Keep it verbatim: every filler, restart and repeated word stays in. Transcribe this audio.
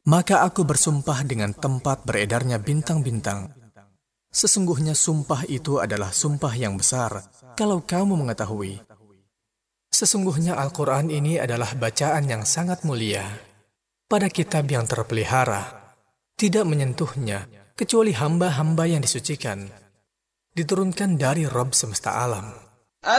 Maka aku bersumpah dengan tempat beredarnya bintang-bintang. Sesungguhnya sumpah itu adalah sumpah yang besar, kalau kamu mengetahui. Sesungguhnya Al-Quran ini adalah bacaan yang sangat mulia, pada kitab yang terpelihara, tidak menyentuhnya, kecuali hamba-hamba yang disucikan, diturunkan dari Rabb semesta alam.